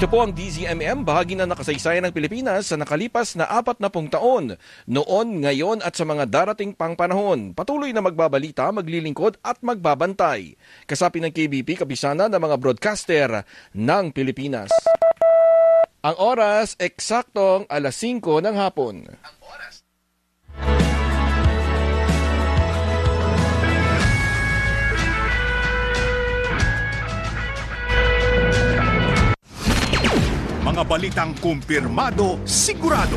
Ito po ang DZMM, bahagi na nakasaysayan ng Pilipinas sa nakalipas na 40 taon. Noon, ngayon at sa mga darating pang panahon, patuloy na magbabalita, maglilingkod at magbabantay. Kasapi ng KBP, kabisana ng mga broadcaster ng Pilipinas. Ang oras, eksaktong 5:00 ng hapon. Mga balitang kumpirmado, sigurado,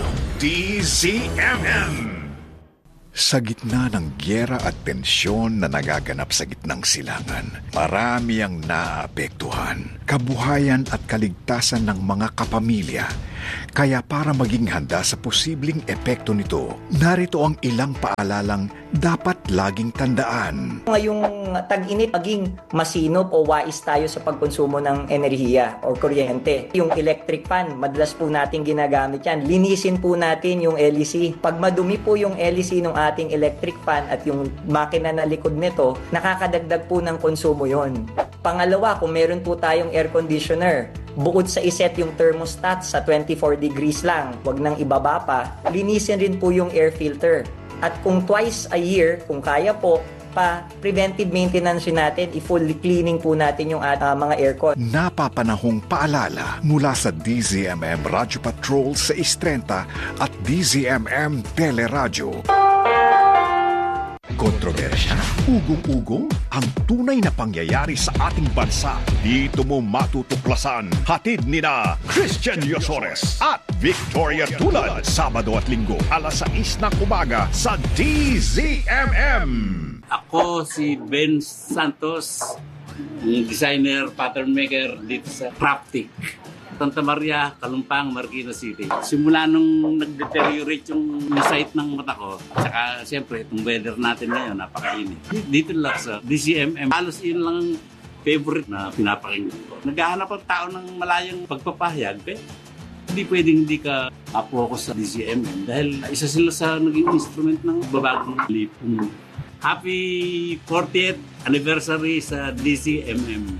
DZMM. Sa gitna ng gyera at tensyon na nagaganap sa gitnang silangan, marami ang naapektuhan, kabuhayan at kaligtasan ng mga kapamilya. Kaya para maging handa sa posibleng epekto nito, narito ang ilang paalalang dapat laging tandaan. Ngayong tag-init, maging masinop o wais tayo sa pagkonsumo ng enerhiya o kuryente. Yung electric fan, madalas po natin ginagamit yan. Linisin po natin yung LEC. Pag madumi po yung LEC ng ating electric fan at yung makina na likod nito, nakakadagdag po ng konsumo yon. Pangalawa, kung meron po tayong air conditioner, bukod sa iset yung thermostat sa 24 degrees lang, wag nang ibaba pa, linisin rin po yung air filter. At kung twice a year, kung kaya po, preventive maintenance natin, i-full cleaning po natin yung mga aircon. Napapanahong paalala mula sa DZMM Radio Patrol sa Istrenta at DZMM Teleradyo. Kontrobersya, ugong-ugong, ang tunay na pangyayari sa ating bansa. Dito mo matutuklasan. Hatid nina Christian Yosores at Victoria Tulad. Sabado at Linggo, 6:00 ng umaga sa DZMM. Ako si Ben Santos, designer, pattern maker dito sa Craftic, Santa Maria, Kalumpang, Marikina City. Simula nung nag-deteriorate yung site ng mata ko, tsaka siyempre itong weather natin ngayon, napakainit. Dito lang sa DZMM, halos yun lang favorite na pinapakinggan ko. Naghahanap ang tao ng malayang pagpapahayag, hindi pwedeng hindi ka focus sa DZMM dahil isa sila sa naging instrument ng babagong lipong. Happy 40th anniversary sa DZMM.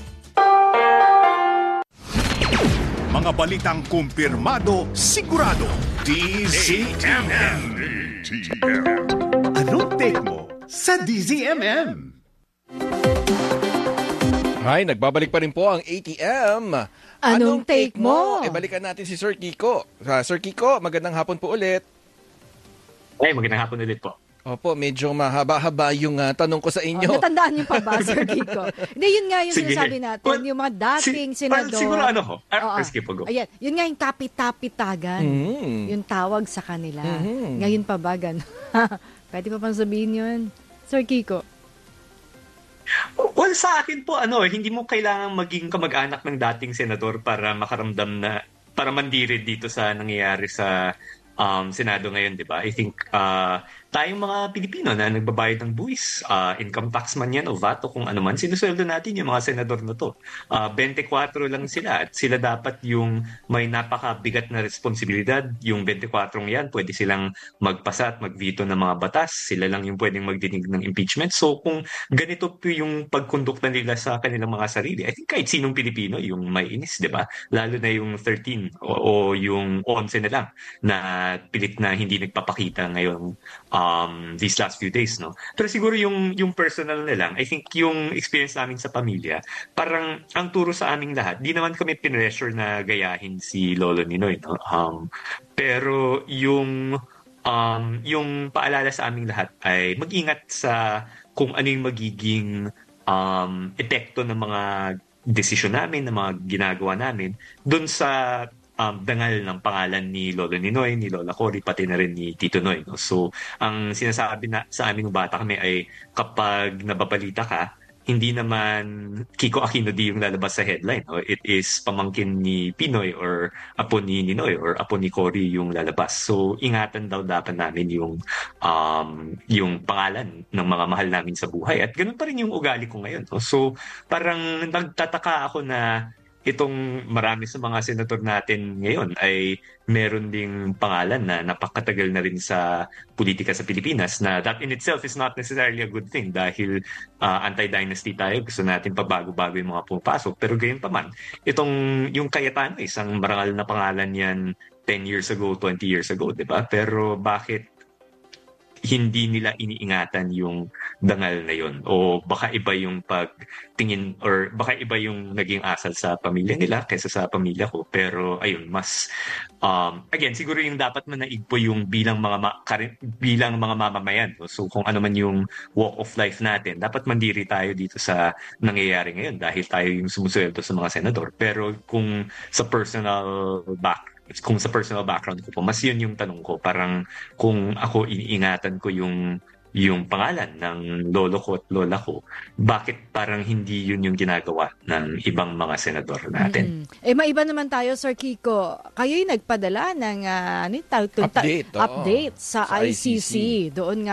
Mga balitang kumpirmado, sigurado, DZMM. Anong take mo sa DZMM? Hi, nagbabalik pa rin po ang ATM. Anong take mo? Balikan natin si Sir Kiko. Sir Kiko, magandang hapon po ulit. Ay, magandang hapon ulit po. Opo, medyo mahaba-haba yung tanong ko sa inyo. Natandaan niyo pa ba, Sir Kiko? Hindi, yun nga yung sinasabi natin, yung mga dating senador. Siguro ano ho? Sige po, go. Ayan, yun nga yung kapit-tapitagan. Yung tawag sa kanila. Ngayon pa ba, gano'n? Pwede pa pang sabihin yun? Sir Kiko? Well, sa akin po, hindi mo kailangan maging kamag-anak ng dating senador para makaramdam na, para mandirid dito sa nangyayari sa Senado ngayon, di ba? I think tayong mga Pilipino na nagbabayad ng buwis, income tax man yan o VAT o kung ano man, sinusweldo natin yung mga senador na to. 24 lang sila at sila dapat yung may napakabigat na responsibilidad. Yung 24 yan, pwede silang magpasa at mag-veto ng mga batas. Sila lang yung pwedeng magdinig ng impeachment. So kung ganito po yung pagkondukta nila sa kanilang mga sarili, I think kahit sinong Pilipino yung may inis, di ba? Lalo na yung 13 o yung 11 na lang na pilit na hindi nagpapakita ngayon these last few days, no? Pero siguro yung personal na lang, I think yung experience namin sa pamilya, parang ang turo sa aming lahat, di naman kami pinressure na gayahin si Lolo Ninoy, no? Pero yung paalala sa aming lahat ay mag-ingat sa kung ano yung magiging epekto ng mga desisyon namin, ng mga ginagawa namin, dun sa dangal ng pangalan ni Lolo Ninoy, ni Lola Cory, pati na rin ni Tito Noy. No? So, ang sinasabi na sa aming bata kami ay kapag nababalita ka, hindi naman Kiko Aquino di yung lalabas sa headline. No? It is pamangkin ni Pinoy or apo ni Ninoy or apo ni Cory yung lalabas. So, ingatan daw dapat namin yung pangalan ng mga mahal namin sa buhay. At ganun pa rin yung ugali ko ngayon. No? So, parang nagtataka ako na itong marami sa mga senator natin ngayon ay meron ding pangalan na napakatagal na rin sa politika sa Pilipinas, na that in itself is not necessarily a good thing dahil anti-dynasty tayo, gusto natin pabago-bago yung mga pumapasok. Pero gayon pa man, yung Cayetano, isang marangal na pangalan yan 10 years ago, 20 years ago, di ba? Pero bakit hindi nila iniingatan yung dangal na yun? O baka iba yung pagtingin, or baka iba yung naging asal sa pamilya nila kaysa sa pamilya ko. Pero ayun, mas again, siguro yung dapat manaig po yung bilang mga mamamayan. No? So kung ano man yung walk of life natin, dapat mandiri tayo dito sa nangyayari ngayon dahil tayo yung sumusweldo sa mga senador. Pero kung sa personal background ko po, mas yun yung tanong ko. Parang kung ako iniingatan ko yung pangalan ng lolo ko at lola ko, bakit parang hindi yun yung ginagawa ng ibang mga senador natin? Maiba naman tayo, Sir Kiko. Kayo'y nagpadala ng update sa ICC. Doon nga